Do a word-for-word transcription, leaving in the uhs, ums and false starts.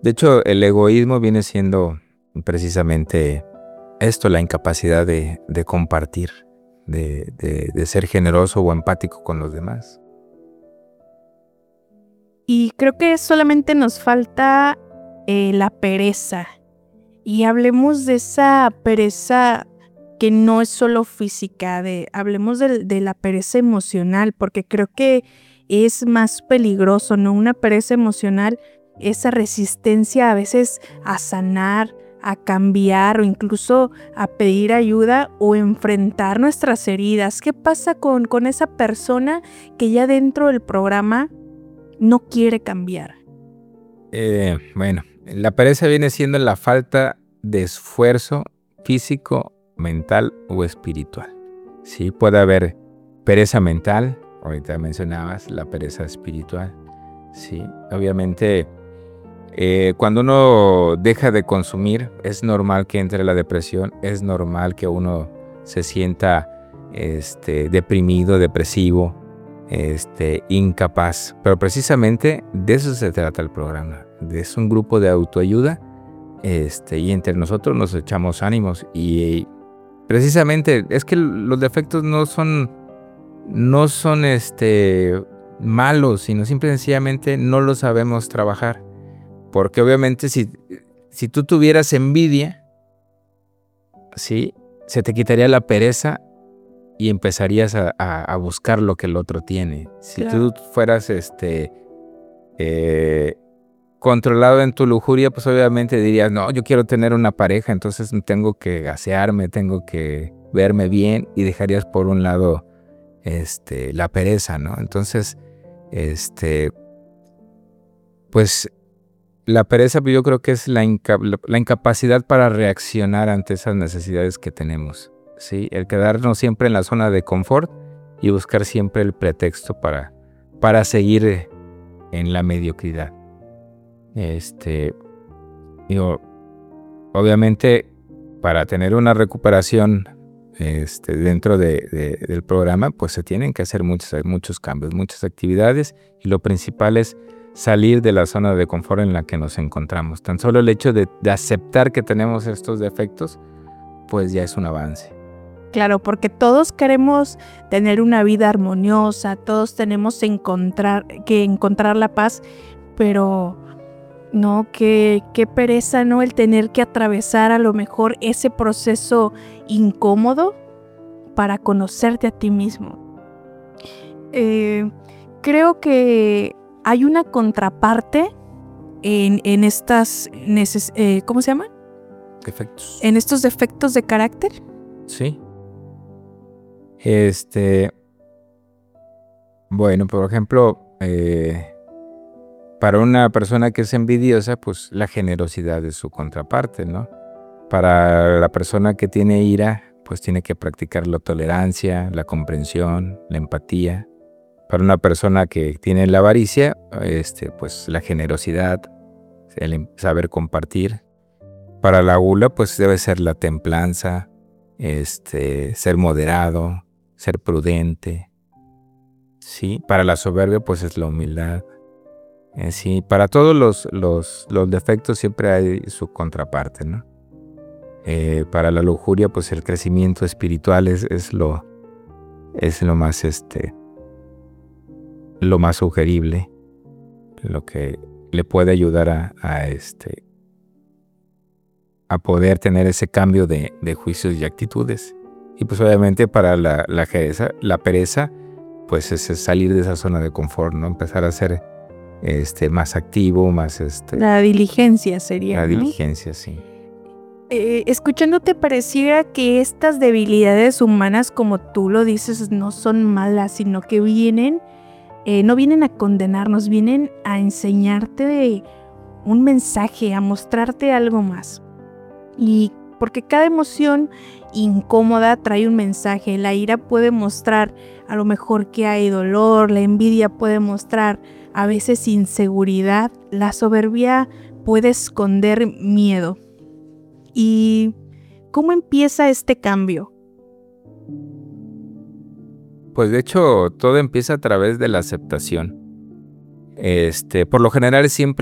De hecho, el egoísmo viene siendo precisamente esto, la incapacidad de, de compartir, de, de, de ser generoso o empático con los demás. Y creo que solamente nos falta eh, la pereza. Y hablemos de esa pereza que no es solo física, de, hablemos de, de la pereza emocional, porque creo que es más peligroso, ¿no? Una pereza emocional, esa resistencia a veces a sanar, a cambiar o incluso a pedir ayuda o enfrentar nuestras heridas. ¿Qué pasa con, con esa persona que ya dentro del programa no quiere cambiar? Eh, bueno, la pereza viene siendo la falta de esfuerzo físico, mental o espiritual. Sí, puede haber pereza mental, ahorita mencionabas la pereza espiritual. Sí, obviamente eh, cuando uno deja de consumir, es normal que entre la depresión, es normal que uno se sienta este, deprimido, depresivo, este, incapaz. Pero precisamente de eso se trata el programa. Es un grupo de autoayuda este, y entre nosotros nos echamos ánimos. Y precisamente es que los defectos no son, no son este, malos, sino simple y sencillamente no los sabemos trabajar. Porque obviamente si, si tú tuvieras envidia, ¿sí? Se te quitaría la pereza y empezarías a, a, a buscar lo que el otro tiene. Si Claro. tú fueras este, eh, controlado en tu lujuria, pues obviamente dirías, no, yo quiero tener una pareja, entonces tengo que asearme, tengo que verme bien, y dejarías por un lado este, la pereza, ¿no? Entonces, este, pues la pereza yo creo que es la, inca- la incapacidad para reaccionar ante esas necesidades que tenemos, ¿sí? El quedarnos siempre en la zona de confort y buscar siempre el pretexto para, para seguir en la mediocridad. Este, digo, obviamente para tener una recuperación este, dentro de, de, del programa, pues se tienen que hacer muchos, muchos cambios, muchas actividades, y lo principal es salir de la zona de confort en la que nos encontramos. Tan solo el hecho de, de aceptar que tenemos estos defectos, pues ya es un avance. Claro, porque todos queremos tener una vida armoniosa, todos tenemos encontrar, que encontrar la paz, pero no, qué, qué pereza, ¿no? El tener que atravesar a lo mejor ese proceso incómodo para conocerte a ti mismo. Eh, creo que hay una contraparte en, en estas, neces- eh, ¿cómo se llaman? Defectos. En estos defectos de carácter. Sí. Este, bueno, por ejemplo, eh, para una persona que es envidiosa, pues la generosidad es su contraparte, ¿no? Para la persona que tiene ira, pues tiene que practicar la tolerancia, la comprensión, la empatía. Para una persona que tiene la avaricia, este, pues la generosidad, el saber compartir. Para la gula, pues debe ser la templanza, este, ser moderado, ser prudente. Sí, para la soberbia, pues es la humildad. Eh, sí, para todos los, los, los defectos siempre hay su contraparte, ¿no? Eh, para la lujuria, pues el crecimiento espiritual es, es lo, es lo más, este, lo más sugerible, lo que le puede ayudar a, a este, a poder tener ese cambio de, de juicios y actitudes. Y pues obviamente para la, la, pereza, la pereza, pues es salir de esa zona de confort, ¿no? Empezar a ser este, más activo, más... Este, la diligencia sería, La ¿no? diligencia, sí. Eh, escuchándote pareciera que estas debilidades humanas, como tú lo dices, no son malas, sino que vienen, eh, no vienen a condenarnos, vienen a enseñarte de un mensaje, a mostrarte algo más. Y porque cada emoción incómoda trae un mensaje. La ira puede mostrar a lo mejor que hay dolor, la envidia puede mostrar a veces inseguridad, la soberbia puede esconder miedo. ¿Y cómo empieza este cambio? Pues de hecho todo empieza a través de la aceptación. Este, por lo general siempre